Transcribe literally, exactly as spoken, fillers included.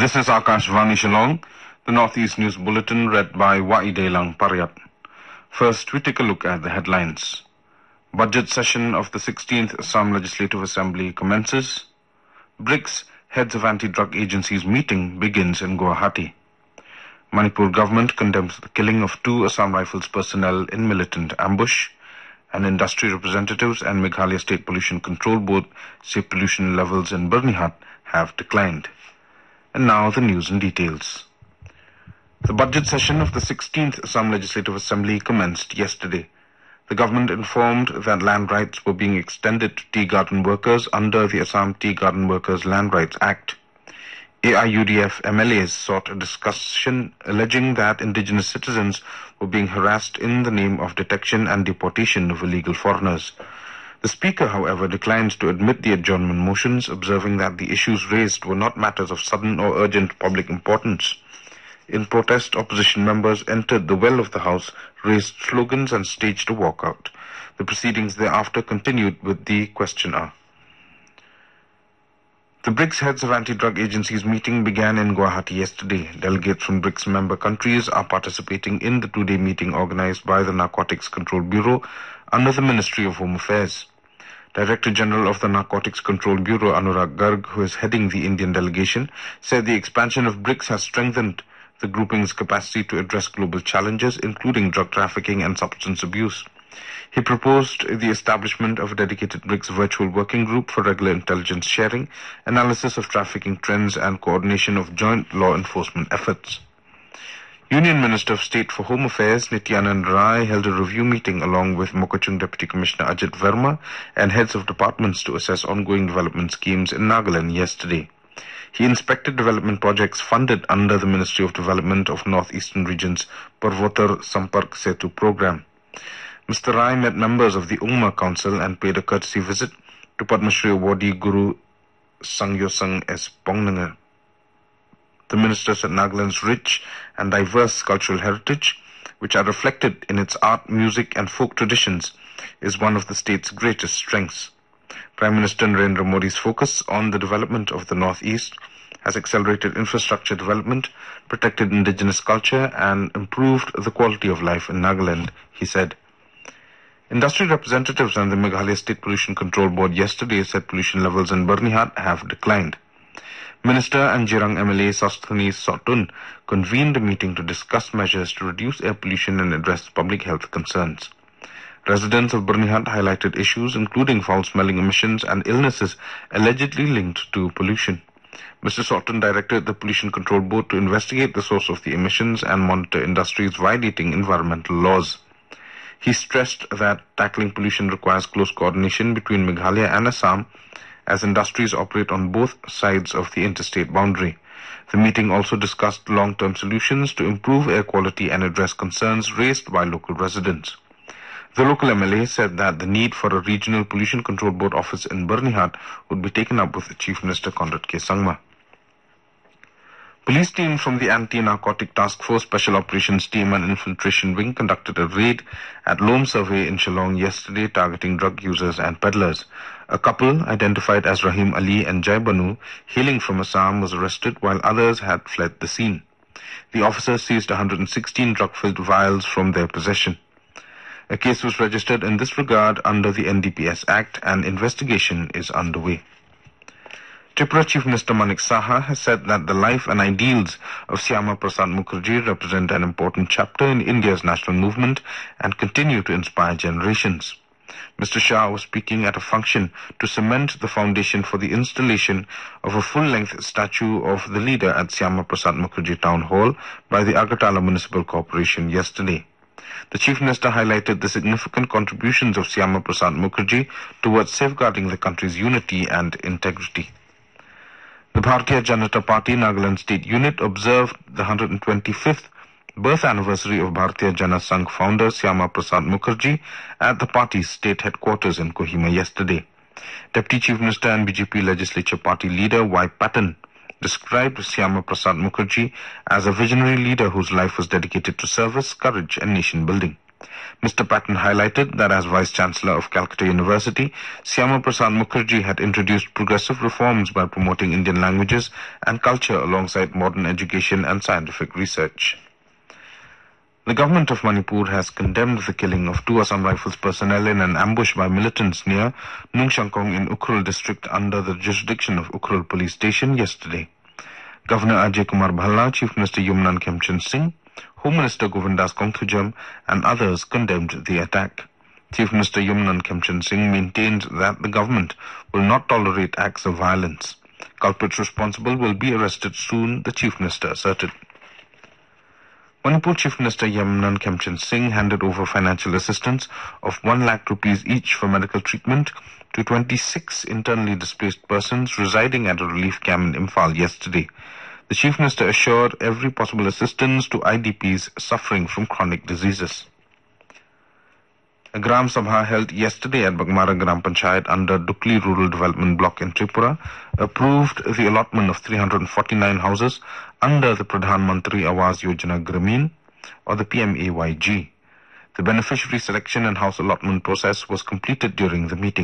This is Akashvani Shillong, the Northeast News Bulletin read by Waidelang Paryat. First, we take a look at the headlines. Budget session of the sixteenth Assam Legislative Assembly commences. BRICS Heads of Anti-Drug Agencies meeting begins in Guwahati. Manipur government condemns the killing of two Assam Rifles personnel in militant ambush. And industry representatives and Meghalaya State Pollution Control Board say pollution levels in Bernihat have declined. And now the news in details. The budget session of the sixteenth Assam Legislative Assembly commenced yesterday. The government informed that land rights were being extended to tea garden workers under the Assam Tea Garden Workers Land Rights Act. A I U D F M L As sought a discussion alleging that indigenous citizens were being harassed in the name of detection and deportation of illegal foreigners. The Speaker, however, declined to admit the adjournment motions, observing that the issues raised were not matters of sudden or urgent public importance. In protest, opposition members entered the well of the House, raised slogans and staged a walkout. The proceedings thereafter continued with the question hour. The BRICS Heads of Anti-Drug Agencies meeting began in Guwahati yesterday. Delegates from BRICS member countries are participating in the two-day meeting organized by the Narcotics Control Bureau under the Ministry of Home Affairs. Director General of the Narcotics Control Bureau, Anurag Garg, who is heading the Indian delegation, said the expansion of BRICS has strengthened the grouping's capacity to address global challenges, including drug trafficking and substance abuse. He proposed the establishment of a dedicated BRICS virtual working group for regular intelligence sharing, analysis of trafficking trends, and coordination of joint law enforcement efforts. Union Minister of State for Home Affairs, Nityanand Rai, held a review meeting along with Mokokchung Deputy Commissioner Ajit Verma and heads of departments to assess ongoing development schemes in Nagaland yesterday. He inspected development projects funded under the Ministry of Development of Northeastern Region's Parvotar Sampark Setu program. Mister Rai met members of the Ungma Council and paid a courtesy visit to Padma Shri awardee Guru Sangyosang S. Pongnanga. The minister said Nagaland's rich and diverse cultural heritage, which are reflected in its art, music and folk traditions, is one of the state's greatest strengths. Prime Minister Narendra Modi's focus on the development of the Northeast has accelerated infrastructure development, protected indigenous culture and improved the quality of life in Nagaland, he said. Industry representatives and the Meghalaya State Pollution Control Board yesterday said pollution levels in Bernihat have declined. Minister and Jirang M L A Sasthani Sotun convened a meeting to discuss measures to reduce air pollution and address public health concerns. Residents of Bernihat highlighted issues including foul-smelling emissions and illnesses allegedly linked to pollution. Mister Sotun directed the Pollution Control Board to investigate the source of the emissions and monitor industries violating environmental laws. He stressed that tackling pollution requires close coordination between Meghalaya and Assam, as industries operate on both sides of the interstate boundary. The meeting also discussed long-term solutions to improve air quality and address concerns raised by local residents. The local M L A said that the need for a regional pollution control board office in Bernihat would be taken up with the Chief Minister Conrad K. Sangma. Police team from the Anti-Narcotic Task Force Special Operations Team and Infiltration Wing conducted a raid at Lom Survey in Shillong yesterday targeting drug users and peddlers. A couple, identified as Rahim Ali and Jai Banu, hailing from Assam, was arrested while others had fled the scene. The officers seized one hundred sixteen drug-filled vials from their possession. A case was registered in this regard under the N D P S Act and investigation is underway. Tripura Chief Minister Manik Saha has said that the life and ideals of Syama Prasad Mukherjee represent an important chapter in India's national movement and continue to inspire generations. Mister Shah was speaking at a function to cement the foundation for the installation of a full-length statue of the leader at Syama Prasad Mukherjee Town Hall by the Agartala Municipal Corporation yesterday. The Chief Minister highlighted the significant contributions of Syama Prasad Mukherjee towards safeguarding the country's unity and integrity. The Bharatiya Janata Party Nagaland State Unit observed the one hundred twenty-fifth birth anniversary of Bharatiya Jana Sangh founder Syama Prasad Mukherjee at the party's state headquarters in Kohima yesterday. Deputy Chief Minister and B J P Legislature Party leader Y. Patton described Syama Prasad Mukherjee as a visionary leader whose life was dedicated to service, courage and nation building. Mister Patton highlighted that as Vice-Chancellor of Calcutta University, Syama Prasad Mukherjee had introduced progressive reforms by promoting Indian languages and culture alongside modern education and scientific research. The government of Manipur has condemned the killing of two Assam Rifles personnel in an ambush by militants near Nungshangkong in Ukhrul district under the jurisdiction of Ukhrul police station yesterday. Governor Ajay Kumar Bhalla, Chief Minister Yumnan Khemchand Singh, Home Minister Govindas Kongthujam and others condemned the attack. Chief Minister Yumnan Khemchand Singh maintained that the government will not tolerate acts of violence. Culprits responsible will be arrested soon, the Chief Minister asserted. Manipur Chief Minister Yumnan Khemchand Singh handed over financial assistance of one lakh rupees each for medical treatment to twenty-six internally displaced persons residing at a relief camp in Imphal yesterday. The Chief Minister assured every possible assistance to I D Ps suffering from chronic diseases. A Gram Sabha held yesterday at Bagmara Gram Panchayat under Dukli Rural Development Block in Tripura approved the allotment of three hundred forty-nine houses under the Pradhan Mantri Awas Yojana Grameen or the P M A Y G. The beneficiary selection and house allotment process was completed during the meeting.